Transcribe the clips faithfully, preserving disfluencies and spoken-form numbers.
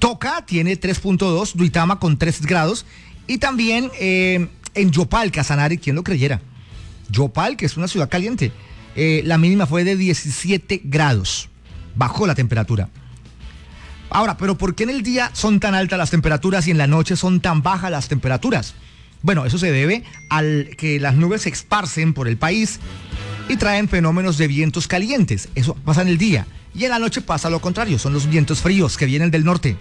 Toca tiene tres punto dos, Duitama con tres grados y también eh, en Yopal, Casanare, ¿quién lo creyera? Yopal, que es una ciudad caliente, eh, la mínima fue de diecisiete grados, bajó la temperatura. Ahora, ¿pero por qué en el día son tan altas las temperaturas y en la noche son tan bajas las temperaturas? Bueno, eso se debe al que las nubes se esparcen por el país y traen fenómenos de vientos calientes. Eso pasa en el día. Y en la noche pasa lo contrario, son los vientos fríos que vienen del norte.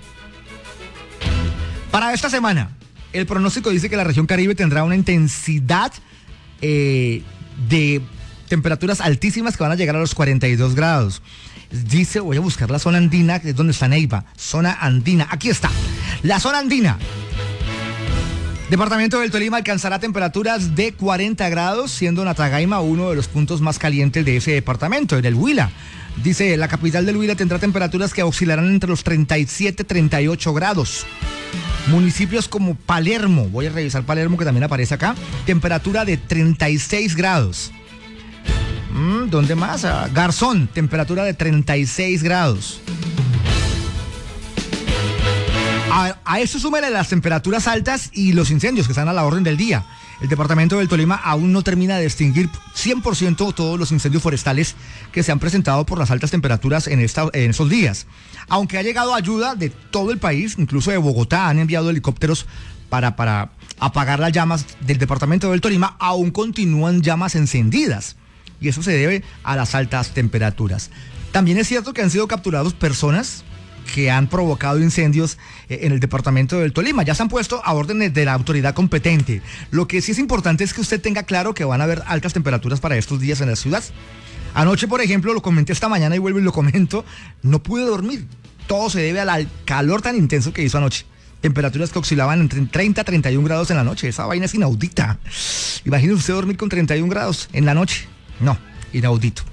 Para esta semana, el pronóstico dice que la región Caribe tendrá una intensidad eh, de temperaturas altísimas que van a llegar a los cuarenta y dos grados. Dice, voy a buscar la zona andina, que es donde está Neiva. Zona andina, aquí está. La zona andina. Departamento del Tolima alcanzará temperaturas de cuarenta grados, siendo Natagaima uno de los puntos más calientes de ese departamento, en el Huila. Dice, la capital del Huila tendrá temperaturas que oscilarán entre los treinta y siete y treinta y ocho grados. Municipios como Palermo, voy a revisar Palermo que también aparece acá, temperatura de treinta y seis grados. Mm, ¿Dónde más? Ah, Garzón, temperatura de treinta y seis grados. A, a esto súmele las temperaturas altas y los incendios que están a la orden del día. El departamento del Tolima aún no termina de extinguir cien por ciento todos los incendios forestales que se han presentado por las altas temperaturas en, esta, en estos días. Aunque ha llegado ayuda de todo el país, incluso de Bogotá, han enviado helicópteros para, para apagar las llamas del departamento del Tolima, aún continúan llamas encendidas. Y eso se debe a las altas temperaturas. También es cierto que han sido capturados personas que han provocado incendios en el departamento del Tolima. Ya se han puesto a órdenes de la autoridad competente. Lo que sí es importante es que usted tenga claro que van a haber altas temperaturas para estos días en la ciudad. Anoche, por ejemplo, lo comenté esta mañana y vuelvo y lo comento, no pude dormir. Todo se debe al calor tan intenso que hizo anoche. Temperaturas que oscilaban entre treinta y treinta y un grados en la noche. Esa vaina es inaudita. Imagínese usted dormir con treinta y un grados en la noche. No, inaudito.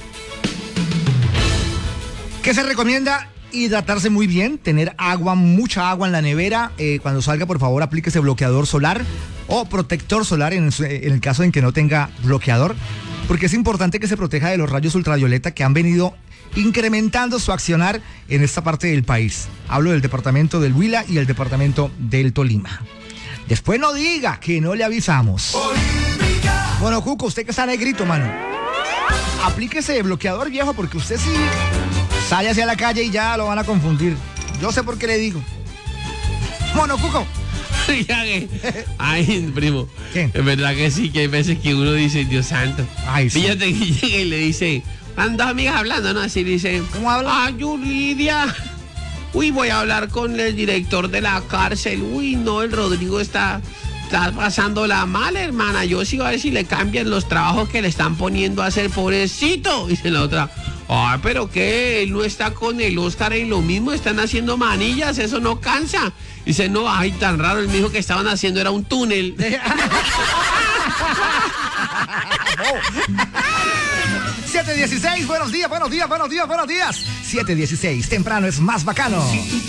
¿Qué se recomienda? Hidratarse muy bien, tener agua, mucha agua en la nevera. Eh, cuando salga, por favor, aplíquese bloqueador solar o protector solar en el, en el caso en que no tenga bloqueador, porque es importante que se proteja de los rayos ultravioleta que han venido incrementando su accionar en esta parte del país. Hablo del departamento del Huila y el departamento del Tolima. Después no diga que no le avisamos. Olímpica. Bueno, Cuco, usted que está negrito, mano, aplíquese bloqueador, viejo, porque usted sí sale hacia la calle y ya lo van a confundir. Yo sé por qué le digo. Mono Cuco. Ay, primo. ¿Qué? Es verdad que sí, que hay veces que uno dice, Dios santo. Ay, sí. Fíjate que llega y le dice, van dos amigas hablando, ¿no? Así dice, ¿cómo habla? Ay, Lidia. Uy, voy a hablar con el director de la cárcel. Uy, no, el Rodrigo está, está pasándola mal, hermana. Yo sí voy a ver si le cambian los trabajos que le están poniendo a hacer, pobrecito. Dice la otra, ay, pero qué, él no está con el Oscar en lo mismo, están haciendo manillas, eso no cansa. Dice, no, ay, tan raro, él me dijo que estaban haciendo era un túnel. siete dieciséis, buenos días, buenos días, buenos días, buenos días. siete dieciséis, temprano es más bacano.